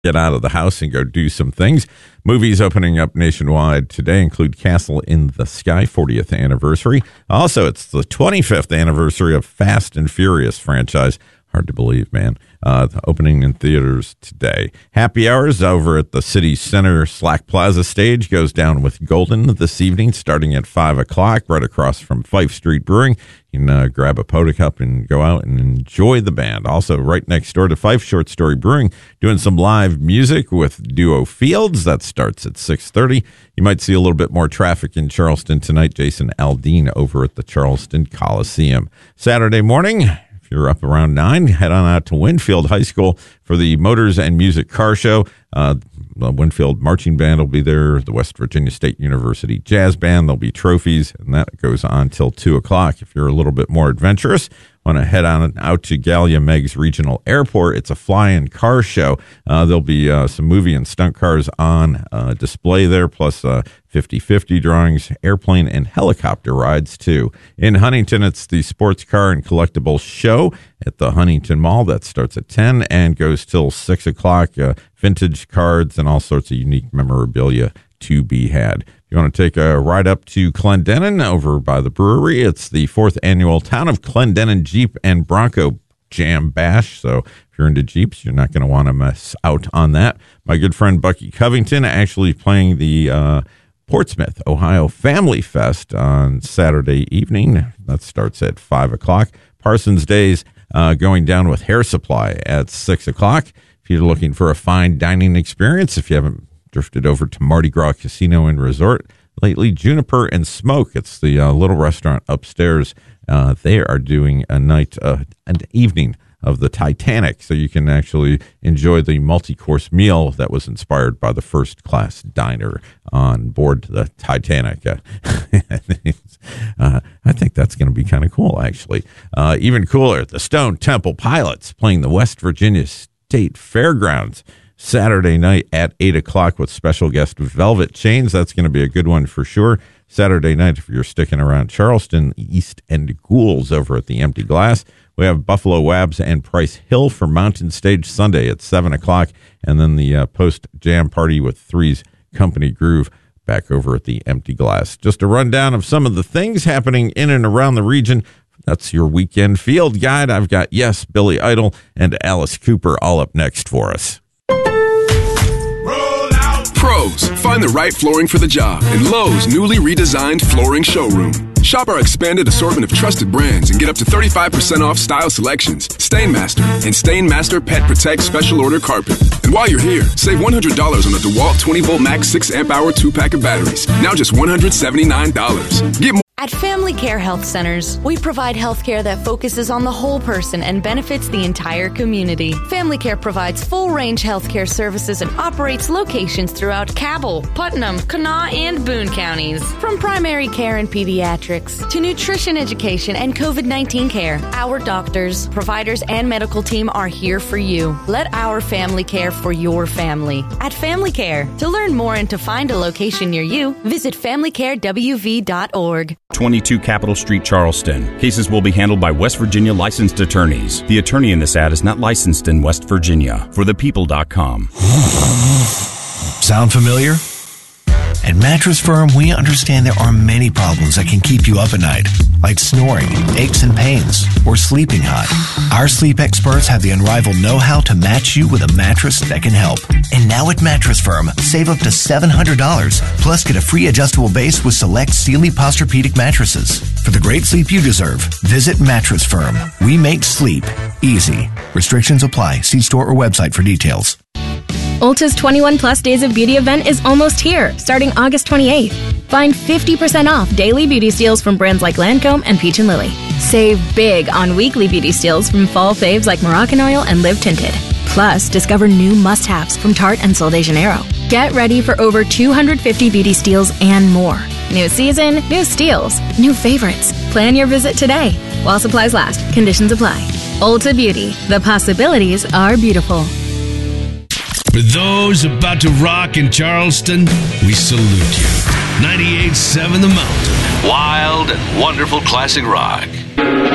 get out of the house and go do some things. Movies opening up nationwide today include Castle in the Sky, 40th anniversary. Also, it's the 25th anniversary of Fast and Furious franchise. Hard to believe, man. Opening in theaters today. Happy hours over at the City Center Slack Plaza stage goes down with Golden this evening, starting at 5 o'clock, right across from Fife Street Brewing. You can grab a Poda Cup and go out and enjoy the band. Also, right next door to Fife, Short Story Brewing, doing some live music with Duo Fields. That starts at 6:30. You might see a little bit more traffic in Charleston tonight. Jason Aldean over at the Charleston Coliseum. Saturday morning, you're up around 9, head on out to Winfield High School for the Motors and Music Car Show. The Winfield Marching Band will be there, the West Virginia State University Jazz Band. There'll be trophies, and that goes on till 2 o'clock. If you're a little bit more adventurous, want to head on out to Gallia Meigs Regional Airport. It's a fly-in car show. There'll be some movie and stunt cars on display there, plus 50/50 drawings, airplane and helicopter rides, too. In Huntington, it's the Sports Car and Collectible Show at the Huntington Mall. That starts at 10 and goes till 6 o'clock. Vintage cards and all sorts of unique memorabilia to be had. If you want to take a ride up to Clendenin over by the brewery, it's the 4th annual Town of Clendenin Jeep and Bronco Jam Bash. So if you're into Jeeps, you're not going to want to miss out on that. My good friend Bucky Covington actually playing the Portsmouth, Ohio Family Fest on Saturday evening. That starts at 5 o'clock. Parsons Days going down with Hair Supply at 6 o'clock. If you're looking for a fine dining experience, if you haven't drifted over to Mardi Gras Casino and Resort lately, Juniper and Smoke, it's the little restaurant upstairs. They are doing a night, an evening of the Titanic, so you can actually enjoy the multi-course meal that was inspired by the first-class diner on board the Titanic. I think that's going to be kind of cool, actually. Even cooler, the Stone Temple Pilots playing the West Virginia State Fairgrounds Saturday night at 8 o'clock with special guest Velvet Chains. That's going to be a good one for sure. Saturday night, if you're sticking around Charleston, East End Ghouls over at the Empty Glass. We have Buffalo Wabs and Price Hill for Mountain Stage Sunday at 7 o'clock. And then the post-jam party with Three's Company Groove back over at the Empty Glass. Just a rundown of some of the things happening in and around the region. That's your weekend field guide. I've got, yes, Billy Idol and Alice Cooper all up next for us. Pros, find the right flooring for the job in Lowe's newly redesigned flooring showroom. Shop our expanded assortment of trusted brands and get up to 35% off style selections, Stainmaster, and Stainmaster Pet Protect Special Order Carpet. And while you're here, save $100 on a DeWalt 20-volt max 6-amp-hour 2-pack of batteries. Now just $179. Get more. At Family Care Health Centers, we provide health care that focuses on the whole person and benefits the entire community. Family Care provides full-range health care services and operates locations throughout Cabell, Putnam, Kanawha, and Boone counties. From primary care and pediatrics to nutrition education and COVID-19 care, our doctors, providers, and medical team are here for you. Let our family care for your family. At Family Care, to learn more and to find a location near you, visit FamilyCareWV.org. 22 Capitol Street, Charleston. Cases will be handled by West Virginia licensed attorneys. The attorney in this ad is not licensed in West Virginia. ForThePeople.com. Sound familiar? At Mattress Firm, we understand there are many problems that can keep you up at night, like snoring, aches and pains, or sleeping hot. Our sleep experts have the unrivaled know-how to match you with a mattress that can help. And now at Mattress Firm, save up to $700, plus get a free adjustable base with select Sealy Posturepedic mattresses. For the great sleep you deserve, visit Mattress Firm. We make sleep easy. Restrictions apply. See store or website for details. Ulta's 21 Plus Days of Beauty event is almost here, starting August 28th. Find 50% off daily beauty steals from brands like Lancome and Peach & Lily. Save big on weekly beauty steals from fall faves like Moroccan Oil and Live Tinted. Plus, discover new must-haves from Tarte and Sol de Janeiro. Get ready for over 250 beauty steals and more. New season, new steals, new favorites. Plan your visit today. While supplies last, conditions apply. Ulta Beauty. The possibilities are beautiful. For those about to rock in Charleston, we salute you. 98.7 The Mountain. Wild and wonderful classic rock.